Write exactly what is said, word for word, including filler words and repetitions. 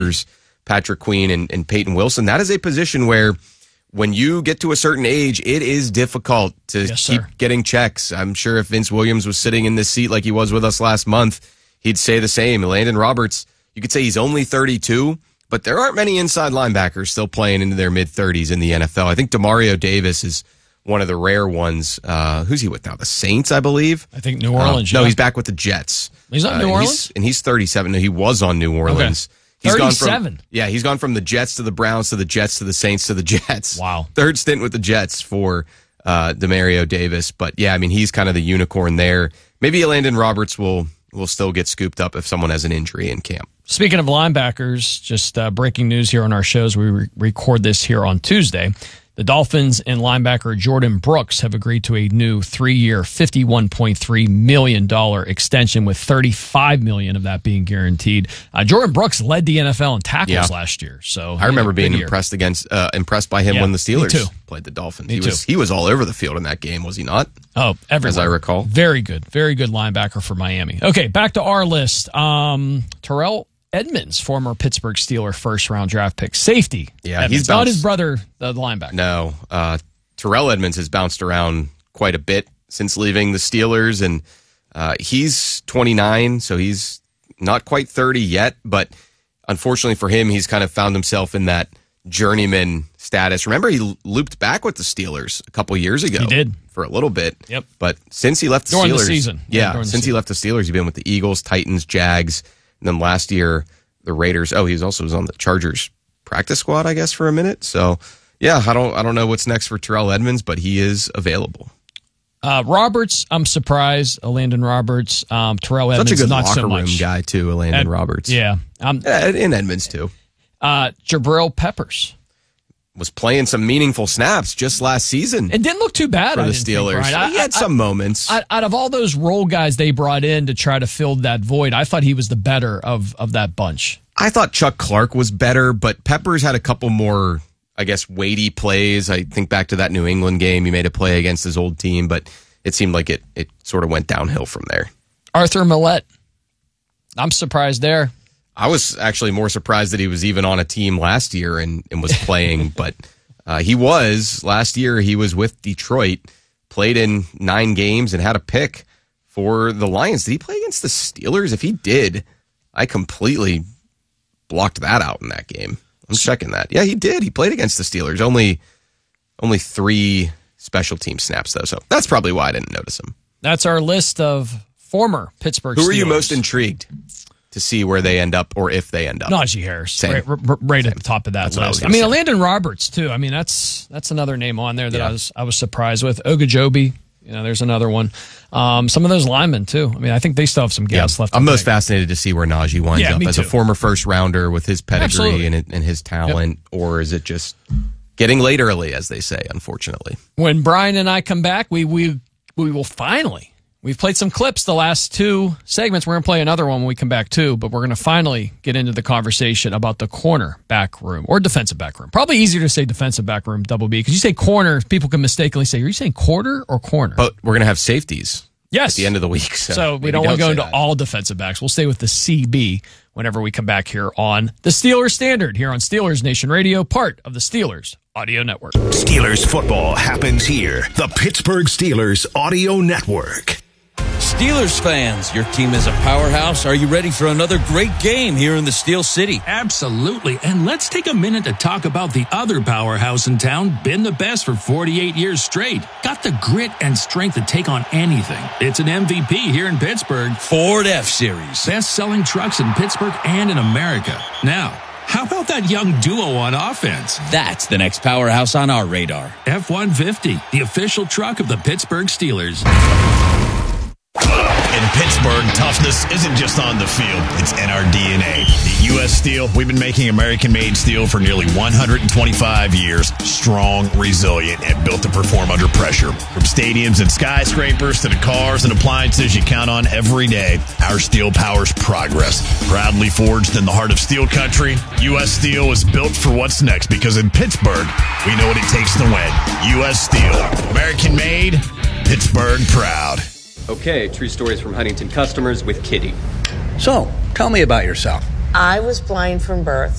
Patrick Queen and, and Peyton Wilson. That is a position where when you get to a certain age, it is difficult to yes, keep sir. getting checks. I'm sure if Vince Williams was sitting in this seat like he was with us last month, he'd say the same. Landon Roberts, you could say he's only thirty-two, but there aren't many inside linebackers still playing into their mid-thirties in the N F L. I think Demario Davis is one of the rare ones. Uh, who's he with now? The Saints, I believe? I think New Orleans. Uh, no, yeah. he's back with the Jets. He's on uh, New and Orleans? He's, and he's thirty-seven. No, he was on New Orleans. Okay. He's thirty-seven. Gone from, yeah, he's gone from the Jets to the Browns to the Jets to the Saints to the Jets. Wow. Third stint with the Jets for uh, Demario Davis. But, yeah, I mean, he's kind of the unicorn there. Maybe Landon Roberts will will still get scooped up if someone has an injury in camp. Speaking of linebackers, just uh, breaking news here on our shows. We re- record this here on Tuesday. The Dolphins and linebacker Jordan Brooks have agreed to a new three-year, fifty-one point three million dollars extension with thirty-five million dollars of that being guaranteed. Uh, Jordan Brooks led the N F L in tackles Yeah. last year. So I remember yeah, being year. impressed against uh, impressed by him Yeah, when the Steelers me too. played the Dolphins. Me he was too. he was all over the field in that game, was he not? Oh, everywhere. As I recall. Very good. Very good linebacker for Miami. Okay, back to our list. Um, Terrell Edmonds, former Pittsburgh Steeler first-round draft pick. Safety. Yeah, Edmonds. he's not bounced- his brother, the linebacker. No. Uh, Terrell Edmonds has bounced around quite a bit since leaving the Steelers, and uh, he's twenty-nine, so he's not quite thirty yet, but unfortunately for him, he's kind of found himself in that journeyman status. Remember, he looped back with the Steelers a couple years ago. He did. For a little bit. Yep. But since he left the During Steelers. the season. Yeah, Yeah, during the since he season. left the Steelers, he's been with the Eagles, Titans, Jags, and then last year, the Raiders. Oh, he was also was on the Chargers practice squad, I guess, for a minute. So, yeah, I don't I don't know what's next for Terrell Edmonds, but he is available. Uh, Roberts, I'm surprised. Uh, Landon Roberts. Um, Terrell Such Edmonds, a good not locker so room much. guy, too, Landon Ed- Roberts. Yeah. Um, Yeah, in Edmonds, too. uh, Jabril Peppers. Was playing some meaningful snaps just last season It didn't look too bad for I the didn't think, Steelers. Brian. he had I- some I- moments. I- Out of all those role guys they brought in to try to fill that void, I thought he was the better of, of that bunch. I thought Chuck Clark was better, but Peppers had a couple more, I guess, weighty plays. I think back to that New England game. He made a play against his old team, but it seemed like it, it sort of went downhill from there. Arthur Millette. I'm surprised there. I was actually more surprised that he was even on a team last year and, and was playing, but uh, he was. Last year, he was with Detroit, played in nine games and had a pick for the Lions. Did he play against the Steelers? If he did, I completely blocked that out in that game. I'm checking that. Yeah, he did. He played against the Steelers. Only only three special team snaps, though, so that's probably why I didn't notice him. That's our list of former Pittsburgh Who Steelers. are you most intrigued to see where they end up or if they end up? Najee Harris, Same. right, r- right at the top of that That's what I was list. I, gonna mean, say. Landon Roberts too. I mean, that's that's another name on there that Yeah. I was I was surprised with. Ogunjobi, you know, there's another one. Um, some of those linemen too. I mean, I think they still have some gas left. I'm to most take. fascinated to see where Najee winds Yeah, up me as a too. former first rounder with his pedigree Absolutely. and, and his talent, or is it just getting late early, as they say, unfortunately. When Brian and I come back, we we we will finally. We've played some clips the last two segments. We're going to play another one when we come back, too. But we're going to finally get into the conversation about the corner back room or defensive back room. Probably easier to say defensive back room, double B, because you say corner, people can mistakenly say, are you saying quarter or corner? But we're going to have safeties yes. at the end of the week. So, So we maybe don't want to go say into that. all defensive backs. We'll stay with the C B whenever we come back here on the Steelers Standard here on Steelers Nation Radio, part of the Steelers Audio Network. Steelers football happens here. The Pittsburgh Steelers Audio Network. Steelers fans, your team is a powerhouse. Are you ready for another great game here in the Steel City? Absolutely. And let's take a minute to talk about the other powerhouse in town, been the best for forty-eight years straight. Got the grit and strength to take on anything. It's an M V P here in Pittsburgh. Ford F-Series. Best-selling trucks in Pittsburgh and in America. Now, how about that young duo on offense? That's the next powerhouse on our radar. F one fifty, the official truck of the Pittsburgh Steelers. In Pittsburgh, toughness isn't just on the field, it's in our D N A. At U S Steel, we've been making American-made steel for nearly one hundred twenty-five years. Strong, resilient, and built to perform under pressure. From stadiums and skyscrapers to the cars and appliances you count on every day, our steel powers progress. Proudly forged in the heart of steel country, U S Steel is built for what's next because in Pittsburgh, we know what it takes to win. U S Steel. American-made, Pittsburgh proud. Okay, true stories from Huntington customers with Kitty. So, tell me about yourself. I was blind from birth.